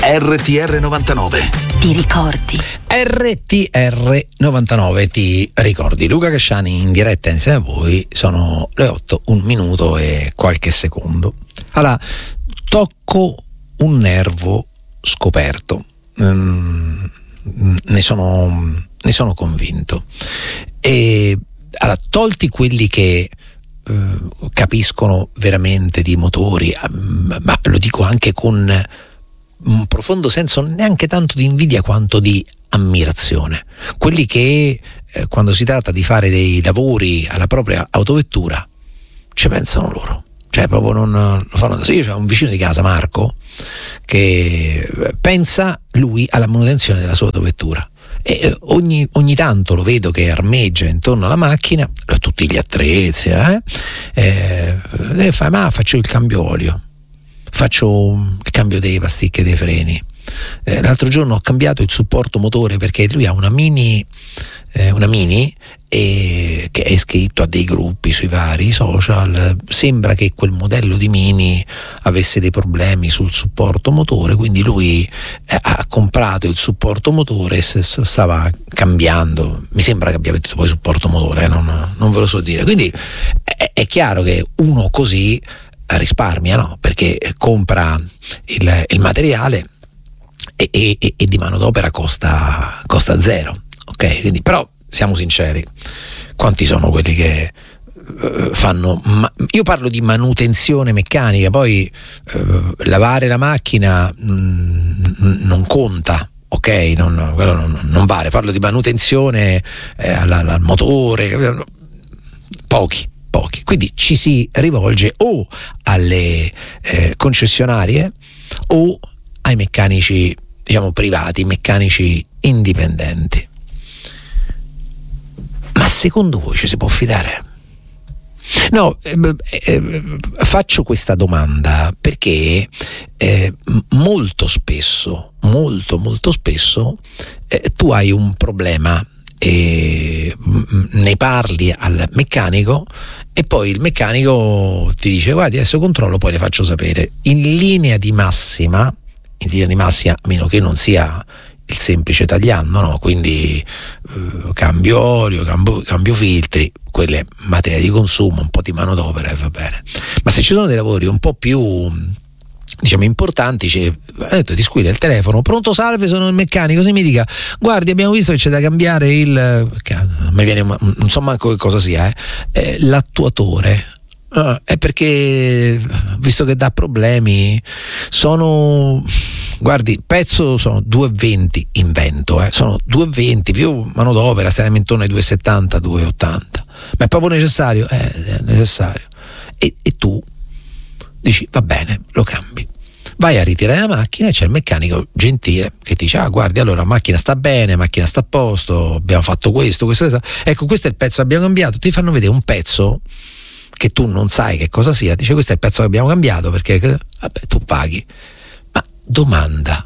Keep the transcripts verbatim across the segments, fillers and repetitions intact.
R T R novantanove. Ti ricordi? R T R novantanove ti ricordi. Luca Casciani in diretta insieme a voi. Sono le otto, un minuto e qualche secondo. Allora, tocco un nervo scoperto. Mm, ne sono ne sono convinto. E allora, tolti quelli che Uh, capiscono veramente di motori, um, ma lo dico anche con un profondo senso neanche tanto di invidia quanto di ammirazione, quelli che eh, quando si tratta di fare dei lavori alla propria autovettura ci pensano loro, cioè proprio non lo fanno da sé. Io c'ho un vicino di casa, Marco, che pensa lui alla manutenzione della sua autovettura. E ogni, ogni tanto lo vedo che armeggia intorno alla macchina, tutti gli attrezzi, eh, eh, e fa: ma faccio il cambio olio, faccio il cambio dei pasticche e dei freni. Eh, l'altro giorno ho cambiato il supporto motore perché lui ha una mini, eh, una mini e che è iscritto a dei gruppi sui vari social. Sembra che quel modello di mini avesse dei problemi sul supporto motore, quindi lui eh, ha comprato il supporto motore e se lo stava cambiando. Mi sembra che abbia detto poi supporto motore, eh, non, non ve lo so dire. Quindi è, è chiaro che uno così risparmia, no? Perché compra il, il materiale e, e, e di manodopera costa, costa zero, ok? Quindi, però siamo sinceri, quanti sono quelli che uh, fanno ma- io parlo di manutenzione meccanica, poi uh, lavare la macchina mh, non conta, ok? Non, quello non, non vale. Parlo di manutenzione eh, al, al motore, pochi pochi quindi ci si rivolge o alle eh, concessionarie o ai meccanici, diciamo, privati, meccanici indipendenti. Ma secondo voi ci si può fidare? No, eh, eh, faccio questa domanda perché eh, molto spesso, molto molto spesso eh, tu hai un problema e ne parli al meccanico e poi il meccanico ti dice: guardi, adesso controllo, poi le faccio sapere. In linea di massima, in linea di massima, a meno che non sia il semplice tagliando, no? Quindi eh, cambio olio, cambio, cambio filtri, quelle materie di consumo, un po' di manodopera e va bene. Ma se ci sono dei lavori un po' più, diciamo, importanti, c'è, ha detto, ti squilla il telefono: pronto, salve, sono il meccanico, se mi dica: guardi, abbiamo visto che c'è da cambiare il, mi viene, non so manco che cosa sia, eh, eh, l'attuatore. Uh, è perché, visto che dà problemi, sono, guardi, pezzo sono due e venti in vento, eh, sono due e venti più manodopera, stiamo intorno ai due e settanta, due e ottanta. Ma è proprio necessario? Eh, è necessario. E, e tu dici: va bene, lo cambi. Vai a ritirare la macchina e c'è il meccanico gentile che ti dice: ah, guardi, allora la macchina sta bene, la macchina sta a posto, abbiamo fatto questo, questo, questo. Ecco, questo è il pezzo che abbiamo cambiato. Ti fanno vedere un pezzo che tu non sai che cosa sia, dice: questo è il pezzo che abbiamo cambiato, perché vabbè, tu paghi. Ma domanda: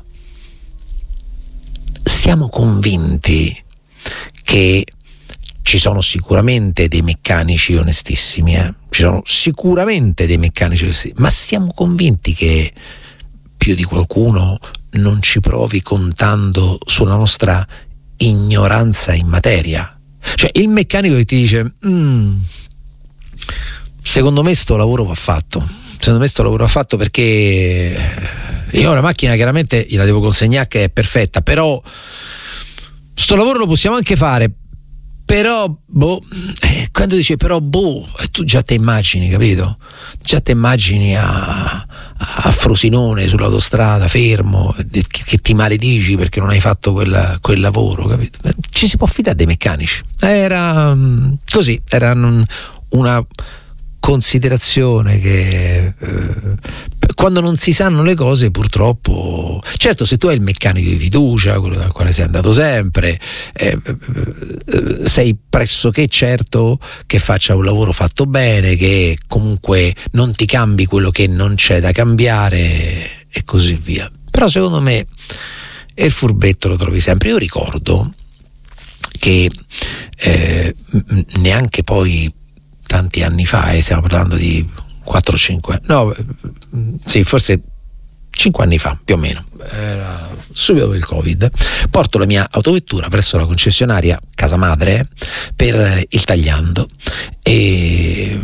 siamo convinti che ci sono sicuramente dei meccanici onestissimi, eh? Ci sono sicuramente dei meccanici onestissimi, ma siamo convinti che più di qualcuno non ci provi contando sulla nostra ignoranza in materia? Cioè, il meccanico che ti dice: mm, secondo me sto lavoro va fatto, secondo me sto lavoro va fatto perché io ho una macchina, chiaramente gliela devo consegnare che è perfetta, però sto lavoro lo possiamo anche fare, però boh, eh, quando dice però boh, tu già te immagini, capito? Già te immagini a, a Frosinone sull'autostrada fermo che, che ti maledici perché non hai fatto quel, quel lavoro, capito? Ci si può fidare dei meccanici? Era così, era una considerazione che eh, quando non si sanno le cose, purtroppo, certo, se tu hai il meccanico di fiducia, quello dal quale sei andato sempre, eh, eh, sei pressoché certo che faccia un lavoro fatto bene, che comunque non ti cambi quello che non c'è da cambiare e così via. Però secondo me il furbetto lo trovi sempre. Io ricordo che eh, neanche poi tanti anni fa, e eh, stiamo parlando di quattro cinque, no, sì, forse cinque anni fa più o meno, era subito dopo il Covid, porto la mia autovettura presso la concessionaria casa madre per il tagliando, e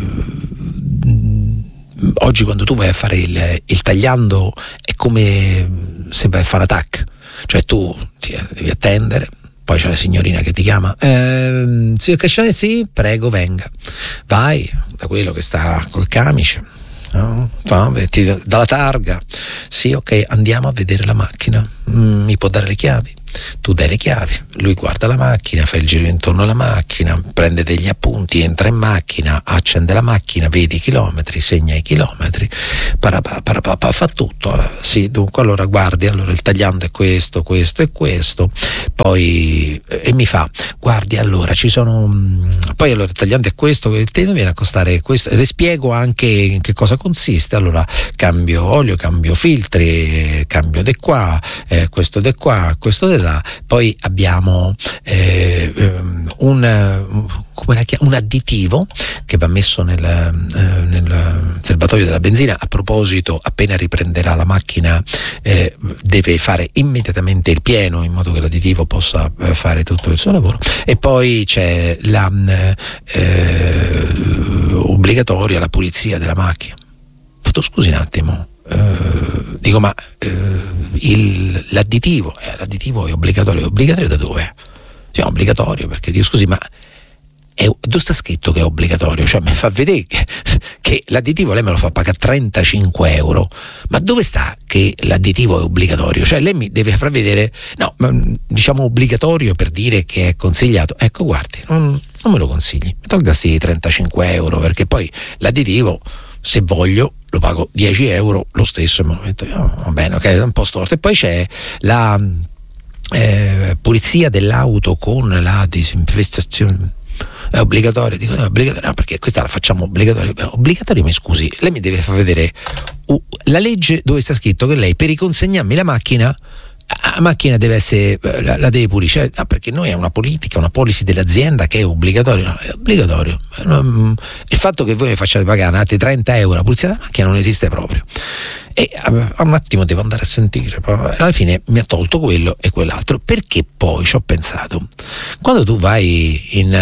oggi quando tu vai a fare il, il tagliando è come se vai a fare attack, cioè tu ti, devi attendere, poi c'è la signorina che ti chiama, eh, signor Casciani, sì, prego venga, vai da quello che sta col camice, no? Ti dà la targa, sì, ok, andiamo a vedere la macchina, mm, mi può dare le chiavi? Tu dai le chiavi, lui guarda la macchina, fa il giro intorno alla macchina, prende degli appunti, entra in macchina, accende la macchina, vede i chilometri, segna i chilometri, parapà, parapà, fa tutto. Sì, dunque allora guardi, allora il tagliando è questo, questo e questo, poi e mi fa, guardi allora ci sono, poi allora il tagliando è questo, te ne viene a costare questo, e le spiego anche in che cosa consiste, allora cambio olio, cambio filtri, cambio di qua, eh, questo di qua, questo di là. Poi abbiamo eh, un, come la chiam- un additivo che va messo nel, eh, nel serbatoio della benzina. A proposito, appena riprenderà la macchina eh, deve fare immediatamente il pieno in modo che l'additivo possa eh, fare tutto il suo lavoro. E poi c'è la eh, obbligatoria la pulizia della macchina. Fatto, scusi un attimo, Uh, dico ma uh, il, l'additivo eh, l'additivo è obbligatorio, obbligatorio da dove? Cioè, obbligatorio perché dico scusi ma è, dove sta scritto che è obbligatorio? Cioè mi fa vedere che, che l'additivo lei me lo fa pagare trentacinque euro, ma dove sta che l'additivo è obbligatorio? Cioè lei mi deve far vedere, no, ma, diciamo obbligatorio per dire che è consigliato, ecco guardi, non, non me lo consigli, mi tolga sì trentacinque euro, perché poi l'additivo se voglio lo pago dieci euro lo stesso, e me lo metto, oh, va bene, ok, è un po' storto. E poi c'è la eh, pulizia dell'auto con la disinfestazione, è obbligatoria, dico è obbligatoria, no, perché questa la facciamo obbligatoria. Obbligatoria, mi scusi, lei mi deve far vedere uh, la legge dove sta scritto che lei per riconsegnarmi la macchina, la macchina deve essere, la, la deve pulire, ah, perché noi è una politica, una policy dell'azienda che è obbligatorio, no, è obbligatorio. Il fatto che voi mi facciate pagare altri trenta euro la pulizia della macchina non esiste proprio. E a un attimo devo andare a sentire, alla fine mi ha tolto quello e quell'altro, perché poi ci ho pensato, quando tu vai in,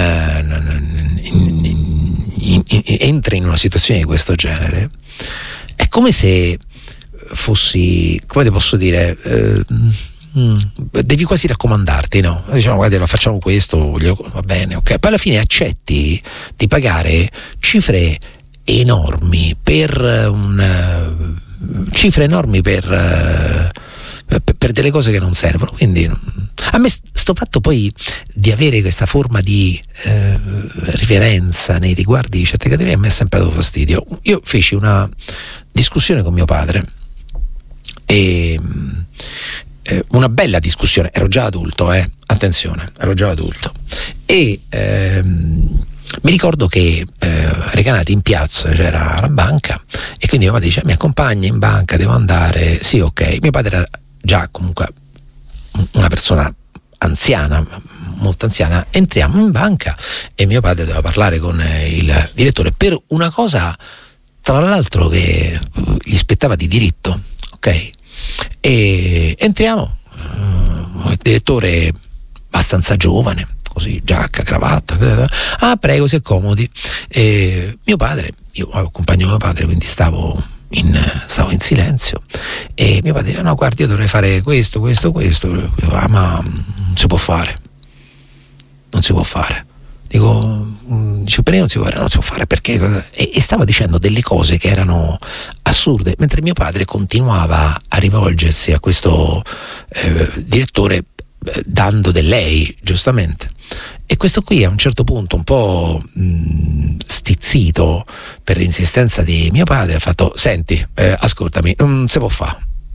in, in, in entri in una situazione di questo genere, è come se fossi, come ti posso dire, eh, mm, devi quasi raccomandarti, no? Diciamo, guarda, lo facciamo questo, va bene, ok. Poi alla fine accetti di pagare cifre enormi per un cifre enormi per, per, per delle cose che non servono. Quindi a me sto fatto poi di avere questa forma di eh, riverenza nei riguardi di certe categorie a me è sempre dato fastidio. Io feci una discussione con mio padre, e eh, una bella discussione, ero già adulto, eh, attenzione, ero già adulto, e ehm, mi ricordo che eh, recanati in piazza c'era la banca, e quindi mio padre dice mi accompagna in banca, devo andare, sì, ok. Mio padre era già comunque una persona anziana, molto anziana. Entriamo in banca e mio padre doveva parlare con il direttore per una cosa, tra l'altro, che uh, gli spettava di diritto, ok? E entriamo, uh, il direttore abbastanza giovane, così, giacca, cravatta, ah prego, si accomodi. E mio padre, io accompagno mio padre, quindi stavo in, stavo in silenzio, e mio padre dice no guardi, io dovrei fare questo, questo, questo. Ah, ma non si può fare, non si può fare. Dico, dice, per me non si può fare, non si può fare perché, e, e stava dicendo delle cose che erano assurde, mentre mio padre continuava a rivolgersi a questo eh, direttore eh, dando del lei, giustamente. E questo qui a un certo punto, un po' mh, stizzito per l'insistenza di mio padre, ha fatto senti, eh, ascoltami, non si può fare.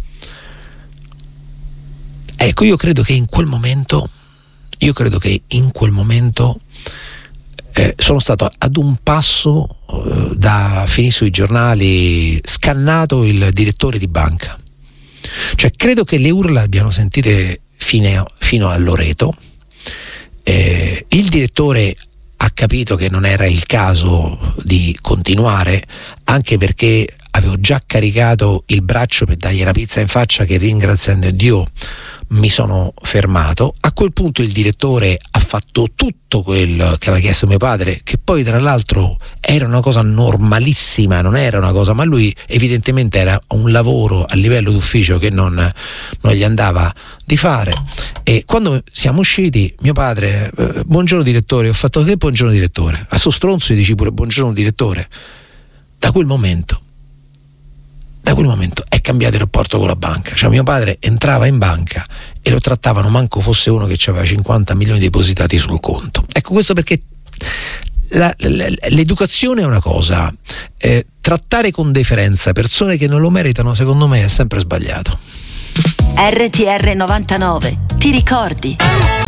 Ecco, io credo che in quel momento io credo che in quel momento Eh, sono stato ad un passo eh, da finire sui giornali, scannato il direttore di banca. Cioè credo che le urla abbiano sentite fine, fino a Loreto. Eh, il direttore ha capito che non era il caso di continuare, anche perché avevo già caricato il braccio per dargli la pizza in faccia, che ringraziando Dio mi sono fermato. A quel punto il direttore ha fatto tutto quel che aveva chiesto mio padre, che poi tra l'altro era una cosa normalissima, non era una cosa, ma lui evidentemente era un lavoro a livello d'ufficio che non, non gli andava di fare. E quando siamo usciti, mio padre, eh, buongiorno direttore, ho fatto che buongiorno direttore, a sto stronzo gli dici pure buongiorno direttore. Da quel momento Da quel momento è cambiato il rapporto con la banca. Cioè mio padre entrava in banca e lo trattavano manco fosse uno che aveva cinquanta milioni depositati sul conto. Ecco, questo perché la, la, l'educazione è una cosa, eh, trattare con deferenza persone che non lo meritano, secondo me, è sempre sbagliato. R T R novantanove, ti ricordi?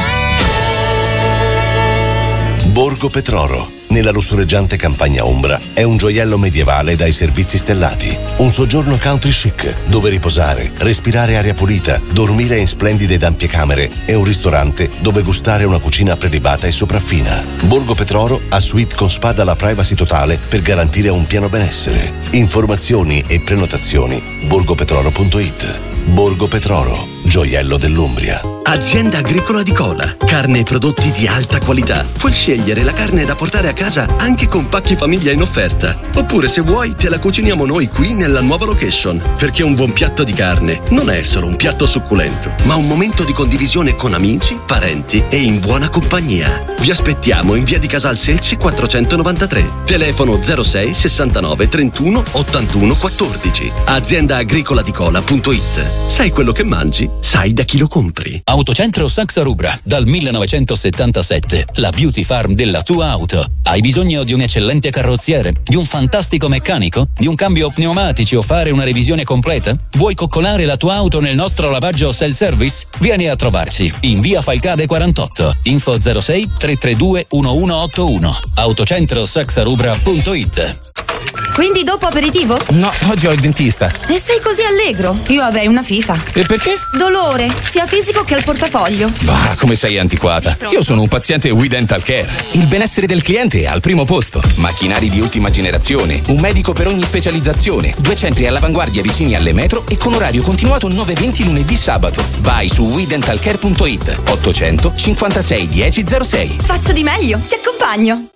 Borgo Petroro, nella lussureggiante campagna ombra, è un gioiello medievale dai servizi stellati. Un soggiorno country chic, dove riposare, respirare aria pulita, dormire in splendide ed ampie camere e un ristorante dove gustare una cucina prelibata e sopraffina. Borgo Petroro ha suite con spa dalla privacy totale per garantire un pieno benessere. Informazioni e prenotazioni borgopetroro punto it. Borgo Petroro, gioiello dell'Umbria. Azienda agricola di Cola, carne e prodotti di alta qualità. Puoi scegliere la carne da portare a casa anche con pacchi famiglia in offerta. Oppure se vuoi te la cuciniamo noi qui nella nuova location. Perché un buon piatto di carne non è solo un piatto succulento, ma un momento di condivisione con amici, parenti e in buona compagnia. Vi aspettiamo in via di Casal Selci quattrocentonovantatré. Telefono zero sei sessantanove trentuno ottantuno quattordici. azienda agricola di cola punto it. Sai quello che mangi? Sai da chi lo compri. Autocentro Saxa Rubra, dal millenovecentosettantasette, la beauty farm della tua auto. Hai bisogno di un eccellente carrozziere, di un fantastico meccanico, di un cambio pneumatici o fare una revisione completa? Vuoi coccolare la tua auto nel nostro lavaggio self-service? Vieni a trovarci in via Falcade quarantotto. Info zero sei tre tre due uno uno otto uno. autocentro saxa rubra punto it. Quindi dopo aperitivo? No, oggi ho il dentista. E sei così allegro? Io avrei una FIFA. E perché? Dolore, sia fisico che al portafoglio. Bah, come sei antiquata. Io sono un paziente We Dental Care. Il benessere del cliente è al primo posto. Macchinari di ultima generazione, un medico per ogni specializzazione, due centri all'avanguardia vicini alle metro e con orario continuato nove venti lunedì sabato. Vai su we dental care punto it. ottocento cinquantasei dieci zero sei. Faccio di meglio, ti accompagno.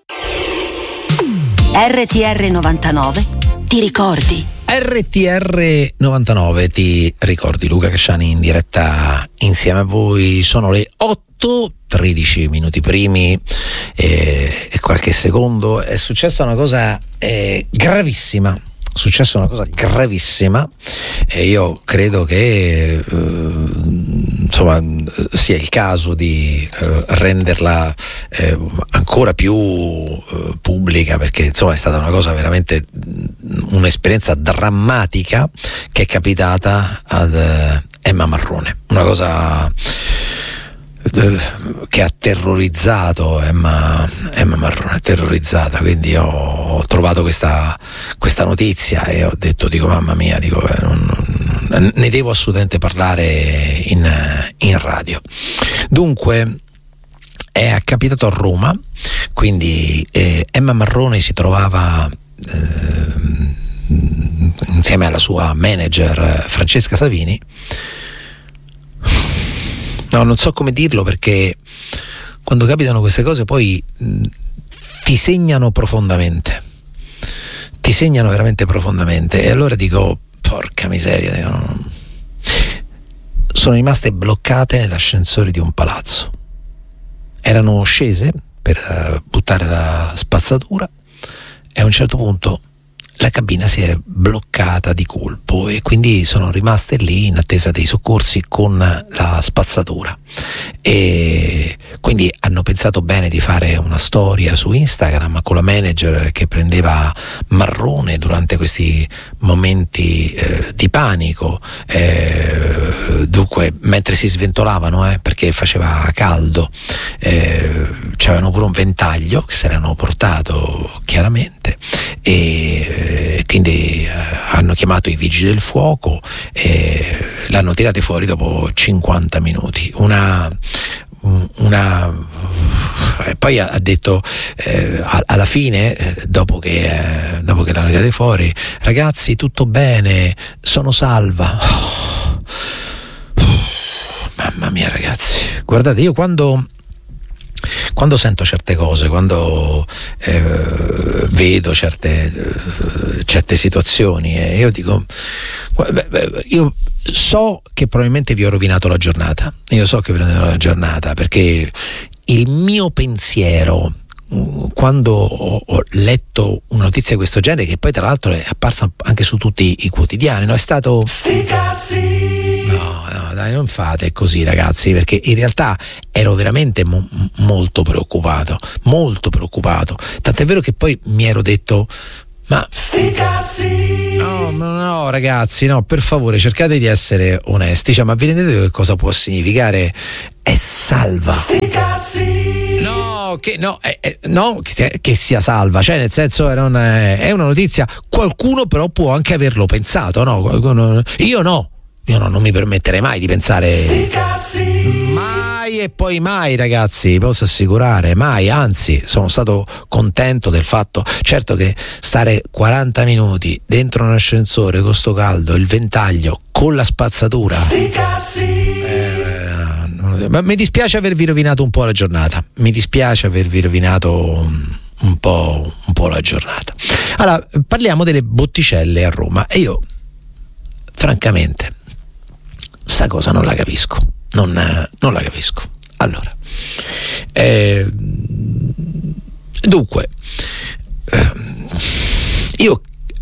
R T R novantanove, ti ricordi? R T R novantanove, ti ricordi? Luca Casciani in diretta insieme a voi. Sono le otto tredici minuti primi e, e qualche secondo. È successa una cosa eh, gravissima. È successa una cosa gravissima e io credo che eh, insomma sia il caso di eh, renderla eh, ancora più eh, pubblica, perché insomma è stata una cosa veramente, un'esperienza drammatica che è capitata ad eh, Emma Marrone, una cosa che ha terrorizzato Emma, Emma Marrone, terrorizzata. Quindi ho, ho trovato questa, questa notizia e ho detto, dico mamma mia, dico, eh, non, non, ne devo assolutamente parlare in, in radio. Dunque è capitato a Roma, quindi eh, Emma Marrone si trovava eh, insieme alla sua manager Francesca Savini. No, non so come dirlo, perché quando capitano queste cose poi mh, ti segnano profondamente, ti segnano veramente profondamente. E allora dico, porca miseria, dico, no. Sono rimaste bloccate nell'ascensore di un palazzo. Erano scese per uh, buttare la spazzatura e a un certo punto la cabina si è bloccata di colpo e quindi sono rimaste lì in attesa dei soccorsi con la spazzatura, e quindi hanno pensato bene di fare una storia su Instagram con la manager che prendeva Marrone durante questi momenti eh, di panico, eh, dunque mentre si sventolavano eh, perché faceva caldo, eh, c'avevano pure un ventaglio che si erano portato chiaramente, e quindi eh, hanno chiamato i vigili del fuoco e l'hanno tirati fuori dopo cinquanta minuti. Una una E poi ha, ha detto eh, alla fine, eh, dopo che eh, dopo che l'hanno tirati fuori, ragazzi, tutto bene, sono salva. Oh, mamma mia, ragazzi, guardate, io quando quando sento certe cose, quando eh, vedo certe eh, certe situazioni, e eh, io dico, io so che probabilmente vi ho rovinato la giornata, io so che vi ho rovinato la giornata, perché il mio pensiero, quando ho, ho letto una notizia di questo genere, che poi tra l'altro è apparsa anche su tutti i quotidiani, no? È stato sti cazzi. No, no, dai, non fate così, ragazzi, perché in realtà ero veramente mo- molto preoccupato, molto preoccupato. Tant'è vero che poi mi ero detto: ma sti cazzi! No, no, no, ragazzi, no, per favore, cercate di essere onesti. Cioè, ma vi rendete che cosa può significare? È salva. Sti cazzi! No, che no, è, è, no, che, che sia salva, cioè nel senso non è, è una notizia. Qualcuno però può anche averlo pensato, no? Io no. Io no, non mi permetterei mai di pensare sti cazzi. Mai e poi mai, ragazzi, posso assicurare, mai. Anzi, sono stato contento del fatto, certo, che stare quaranta minuti dentro un ascensore con sto caldo, il ventaglio, con la spazzatura, sti cazzi. Eh, ma mi dispiace avervi rovinato un po' la giornata. Mi dispiace avervi rovinato un po', un po' la giornata. Allora, parliamo delle botticelle a Roma, e io francamente sta cosa non la capisco, non, non la capisco. Allora, eh, dunque, eh, io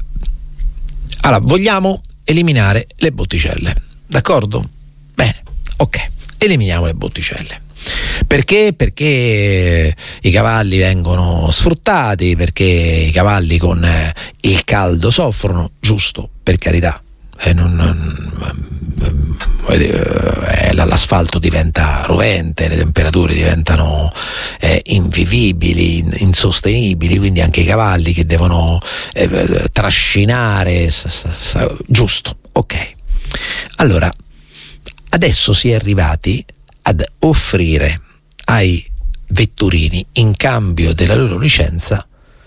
allora vogliamo eliminare le botticelle, d'accordo? Bene, ok, eliminiamo le botticelle. Perché? Perché i cavalli vengono sfruttati, perché i cavalli con eh, il caldo soffrono, giusto, per carità. Eh, non, non, eh, l'asfalto diventa rovente, le temperature diventano eh, invivibili, insostenibili, quindi anche i cavalli che devono eh, trascinare, s- s- s- giusto, ok. Allora, adesso si è arrivati ad offrire ai vetturini, in cambio della loro licenza,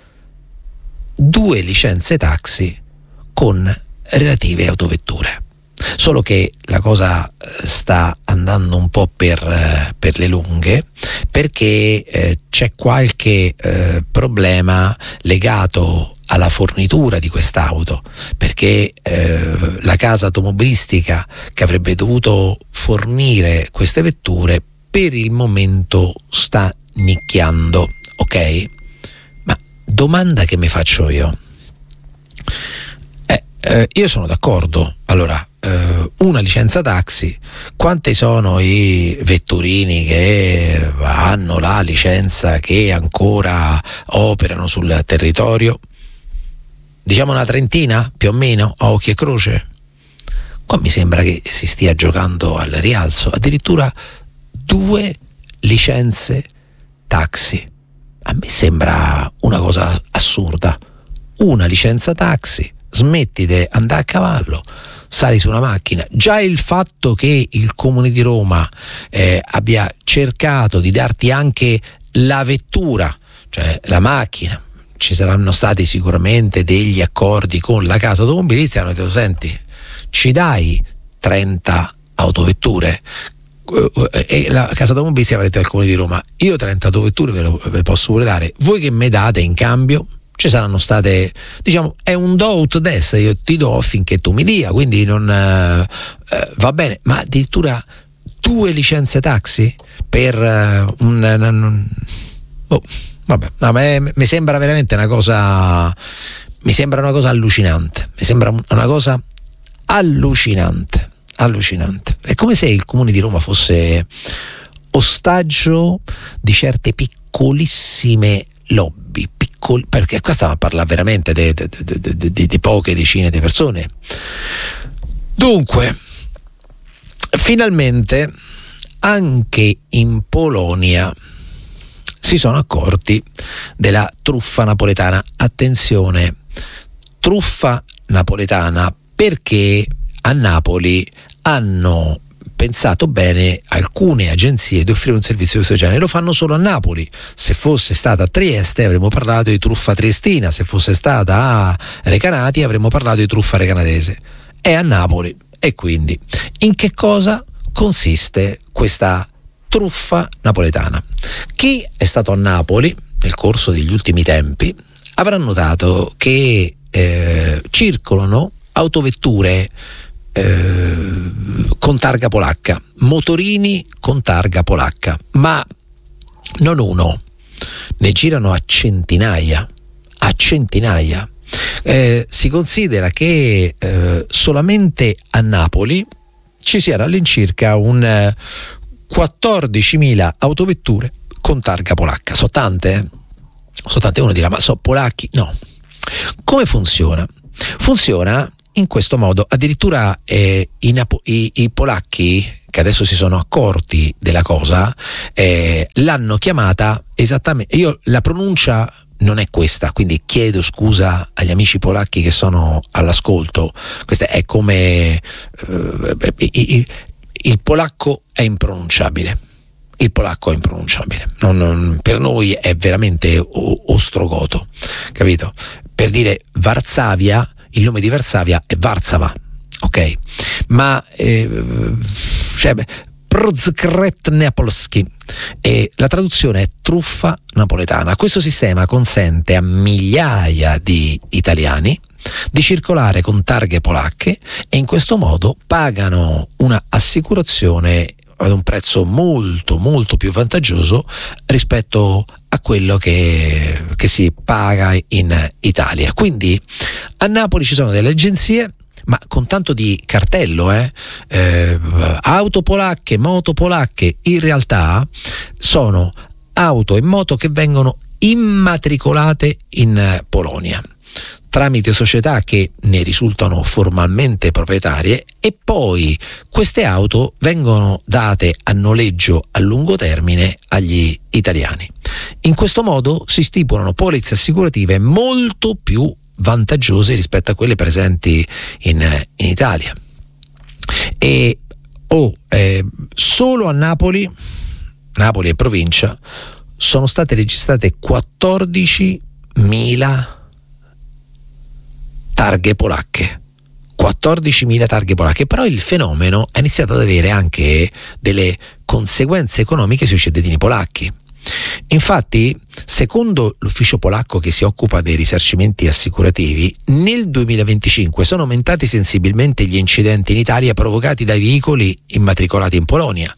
due licenze taxi con relative autovetture. Solo che la cosa sta andando un po' per, per le lunghe, perché eh, c'è qualche eh, problema legato alla fornitura di quest'auto, perché eh, la casa automobilistica che avrebbe dovuto fornire queste vetture per il momento sta nicchiando, ok? Ma domanda che mi faccio io, eh, eh, io sono d'accordo, allora, eh, una licenza taxi, quanti sono i vetturini che hanno la licenza, che ancora operano sul territorio? Diciamo una trentina, più o meno, a occhio e croce. Qua mi sembra che si stia giocando al rialzo, addirittura due licenze taxi. A me sembra una cosa assurda. Una licenza taxi, smetti di andare a cavallo, sali su una macchina. Già il fatto che il Comune di Roma eh, abbia cercato di darti anche la vettura, cioè la macchina, ci saranno stati sicuramente degli accordi con la casa automobilistica, hanno detto: senti, ci dai trenta autovetture? E la casa automobilistica avrà detto al Comune di Roma: io trenta autovetture ve, lo, ve le posso pure dare, voi che me date in cambio? Ci saranno state, diciamo, è un do ut des, io ti do finché tu mi dia, quindi non eh, va bene. Ma addirittura due licenze taxi per uh, un, un, un oh, vabbè, no, me, mi sembra veramente una cosa, mi sembra una cosa allucinante, mi sembra una cosa allucinante, allucinante. È come se il Comune di Roma fosse ostaggio di certe piccolissime lobby, piccoli, perché qua stiamo a parlare veramente di de, de, de, de, de poche decine di persone. Dunque, finalmente anche in Polonia si sono accorti della truffa napoletana. Attenzione, truffa napoletana, perché a Napoli hanno pensato bene alcune agenzie di offrire un servizio di questo genere, lo fanno solo a Napoli. Se fosse stata a Trieste avremmo parlato di truffa triestina, se fosse stata a Recanati avremmo parlato di truffa recanatese. È a Napoli, e quindi in che cosa consiste questa truffa napoletana? Chi è stato a Napoli nel corso degli ultimi tempi avrà notato che eh, circolano autovetture eh, con targa polacca, motorini con targa polacca, ma non uno, ne girano a centinaia, a centinaia. Eh, si considera che eh, solamente a Napoli ci siano all'incirca un eh, quattordicimila autovetture con targa polacca. So tante, eh? So tante. Uno dirà, ma so polacchi? No. Come funziona? Funziona in questo modo. Addirittura eh, i, Napo- i, i polacchi, che adesso si sono accorti della cosa, eh, l'hanno chiamata esattamente, io la pronuncia non è questa, quindi chiedo scusa agli amici polacchi che sono all'ascolto. Questa è come eh, il, il polacco è impronunciabile. Il polacco è impronunciabile. Non, non, per noi è veramente o, ostrogoto, capito? Per dire Varsavia, il nome di Varsavia è Varsava, ok? Ma eh, cioè, Prozkret Neapolski, e la traduzione è truffa napoletana. Questo sistema consente a migliaia di italiani di circolare con targhe polacche e in questo modo pagano una assicurazione ad un prezzo molto molto più vantaggioso rispetto a quello che, che si paga in Italia. Quindi a Napoli ci sono delle agenzie, ma con tanto di cartello, eh? Eh, auto polacche, moto polacche, in realtà sono auto e moto che vengono immatricolate in Polonia tramite società che ne risultano formalmente proprietarie, e poi queste auto vengono date a noleggio a lungo termine agli italiani. In questo modo si stipulano polizze assicurative molto più vantaggiose rispetto a quelle presenti in, in Italia. E oh, eh, solo a Napoli, Napoli e provincia, sono state registrate quattordicimila targhe polacche. quattordicimila targhe polacche, però il fenomeno ha iniziato ad avere anche delle conseguenze economiche sui cittadini polacchi. Infatti, secondo l'ufficio polacco che si occupa dei risarcimenti assicurativi, nel duemilaventicinque sono aumentati sensibilmente gli incidenti in Italia provocati dai veicoli immatricolati in Polonia.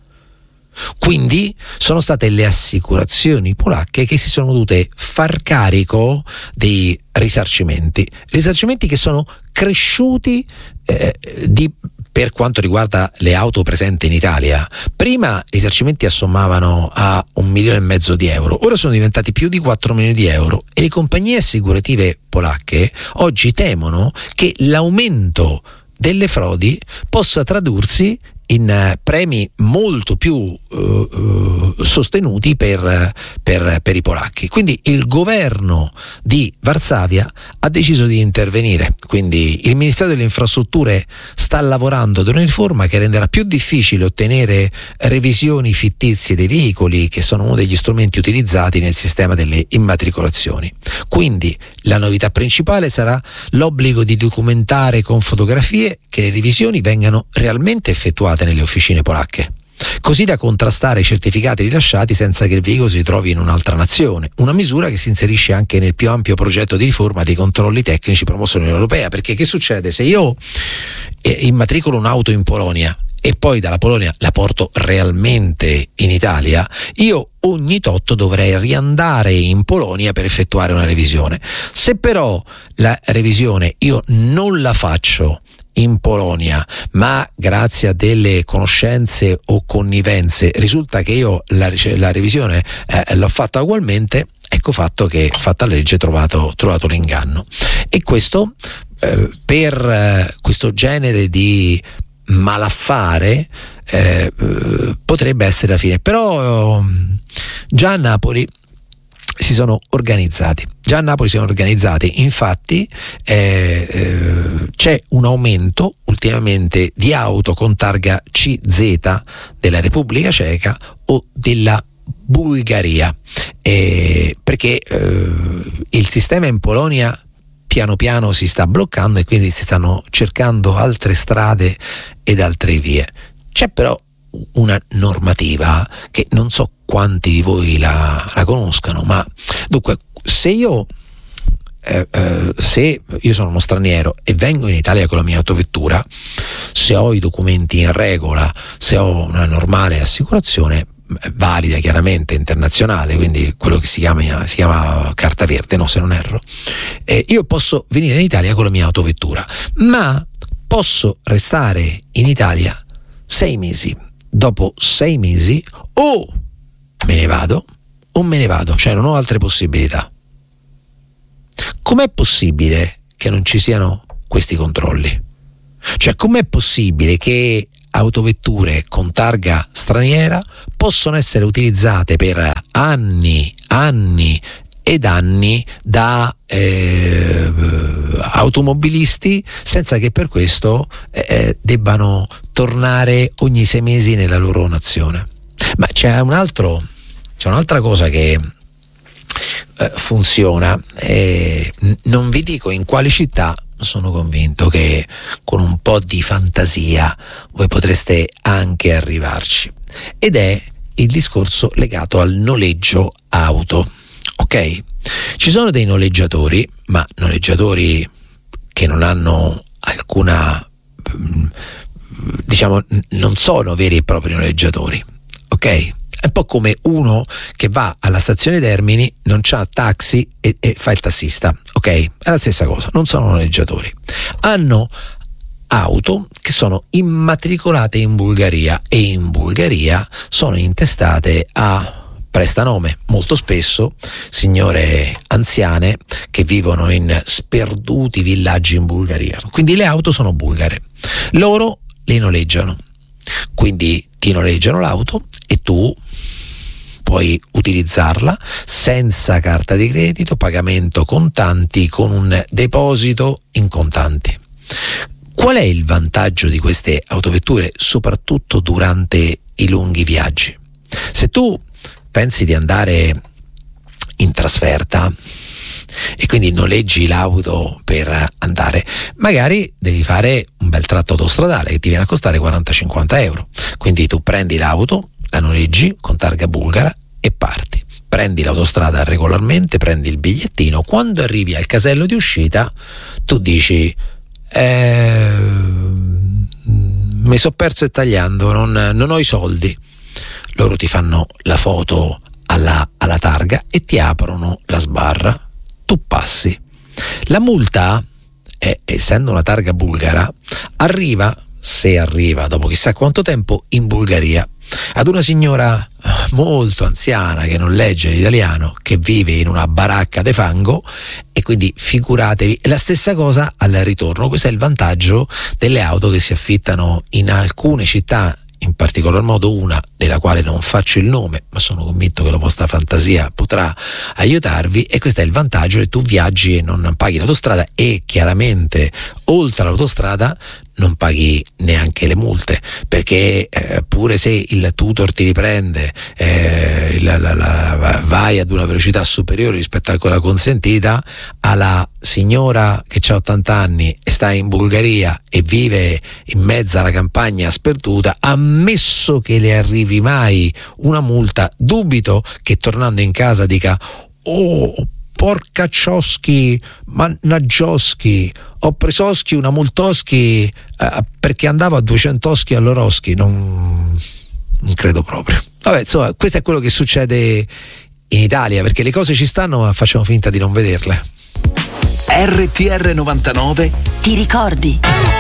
Quindi sono state le assicurazioni polacche che si sono dovute far carico dei risarcimenti, risarcimenti che sono cresciuti eh, di, per quanto riguarda le auto presenti in Italia. Prima i risarcimenti assommavano a un milione e mezzo di euro, ora sono diventati più di quattro milioni di euro, e le compagnie assicurative polacche oggi temono che l'aumento delle frodi possa tradursi in uh, premi molto più uh, uh, sostenuti per, per, per i polacchi. Quindi il governo di Varsavia ha deciso di intervenire, quindi il Ministero delle Infrastrutture sta lavorando ad una riforma che renderà più difficile ottenere revisioni fittizie dei veicoli, che sono uno degli strumenti utilizzati nel sistema delle immatricolazioni. Quindi la novità principale sarà l'obbligo di documentare con fotografie che le revisioni vengano realmente effettuate nelle officine polacche, così da contrastare i certificati rilasciati senza che il veicolo si trovi in un'altra nazione. Una misura che si inserisce anche nel più ampio progetto di riforma dei controlli tecnici promosso dall'Unione Europea, perché che succede se io eh, immatricolo un'auto in Polonia e poi dalla Polonia la porto realmente in Italia? Io ogni tot dovrei riandare in Polonia per effettuare una revisione. Se però la revisione io non la faccio in Polonia, ma grazie a delle conoscenze o connivenze risulta che io la, la revisione eh, l'ho fatta ugualmente, ecco fatto che, fatta la legge, trovato, trovato l'inganno. E questo eh, per eh, questo genere di malaffare eh, potrebbe essere la fine. Però eh, già a Napoli si sono organizzati. Già a Napoli si sono organizzati, infatti eh, eh, c'è un aumento ultimamente di auto con targa C Z della Repubblica Ceca o della Bulgaria, eh, perché eh, il sistema in Polonia piano piano si sta bloccando e quindi si stanno cercando altre strade ed altre vie. C'è però una normativa che non so quanti di voi la, la conoscano, ma dunque se io eh, eh, se io sono uno straniero e vengo in Italia con la mia autovettura, se ho i documenti in regola, se ho una normale assicurazione valida, chiaramente internazionale, quindi quello che si chiama, si chiama carta verde, no, se non erro, eh, io posso venire in Italia con la mia autovettura, ma posso restare in Italia sei mesi. Dopo sei mesi o me ne vado o me ne vado, cioè non ho altre possibilità. Com'è possibile che non ci siano questi controlli? Cioè, com'è possibile che autovetture con targa straniera possono essere utilizzate per anni, anni ed anni da eh, automobilisti senza che per questo eh, debbano tornare ogni sei mesi nella loro nazione? Ma c'è un altro, c'è un'altra cosa che eh, funziona, eh, non vi dico in quale città. Sono convinto che con un po' di fantasia voi potreste anche arrivarci, ed è il discorso legato al noleggio auto. Ok? Ci sono dei noleggiatori, ma noleggiatori che non hanno alcuna, diciamo, non sono veri e propri noleggiatori. Ok? È un po' come uno che va alla stazione Termini, non c'ha taxi e, e fa il tassista, ok? È la stessa cosa, non sono noleggiatori. Hanno auto che sono immatricolate in Bulgaria e in Bulgaria sono intestate a prestanome, molto spesso signore anziane che vivono in sperduti villaggi in Bulgaria. Quindi le auto sono bulgare, loro le noleggiano, quindi ti noleggiano l'auto e tu puoi utilizzarla senza carta di credito, pagamento contanti, con un deposito in contanti. Qual è il vantaggio di queste autovetture, soprattutto durante i lunghi viaggi? Se tu pensi di andare in trasferta e quindi noleggi l'auto per andare, magari devi fare un bel tratto autostradale che ti viene a costare quaranta cinquanta euro, quindi tu prendi l'auto, la noleggi con targa bulgara e parti. Prendi l'autostrada regolarmente, prendi il bigliettino, quando arrivi al casello di uscita tu dici eh, mi sono perso e tagliando, non, non ho i soldi. Loro ti fanno la foto alla, alla targa e ti aprono la sbarra, tu passi. La multa, è, essendo una targa bulgara, arriva, se arriva dopo chissà quanto tempo, in Bulgaria ad una signora molto anziana che non legge l'italiano, che vive in una baracca de fango, e quindi figuratevi. È la stessa cosa al ritorno. Questo è il vantaggio delle auto che si affittano in alcune città, in particolar modo una della quale non faccio il nome, ma sono convinto che la vostra fantasia potrà aiutarvi, e questo è il vantaggio: che tu viaggi e non paghi l'autostrada, e chiaramente oltre all'autostrada non paghi neanche le multe, perché eh, pure se il tutor ti riprende, eh, la, la, la, vai ad una velocità superiore rispetto a quella consentita, alla signora che ha ottanta anni e sta in Bulgaria e vive in mezzo alla campagna sperduta, ammesso che le arrivi mai una multa, dubito che tornando in casa dica: oh, porca cioschi, mannaggioschi, ho presoschi una multoschi eh, perché andavo a duecentoschi all'oroschi. Non, non credo proprio. Vabbè, insomma, questo è quello che succede in Italia, perché le cose ci stanno ma facciamo finta di non vederle. R T R novantanove Ti ricordi?